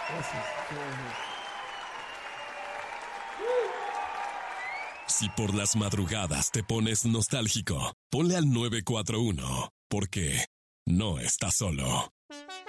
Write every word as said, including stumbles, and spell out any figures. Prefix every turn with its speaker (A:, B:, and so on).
A: Gracias.
B: Si por las madrugadas te pones nostálgico, ponle al nueve cuatro uno, porque no estás solo.